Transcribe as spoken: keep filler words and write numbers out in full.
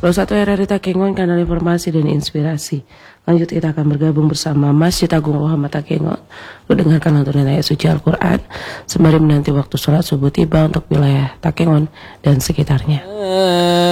satu R R I Takengon, kanal informasi dan inspirasi. Lanjut kita akan bergabung bersama Masjid Agung Muhammad Takengon. Lu dengarkan lantunan ayat suci Al-Quran sembari menanti waktu sholat subuh tiba untuk wilayah Takengon dan sekitarnya.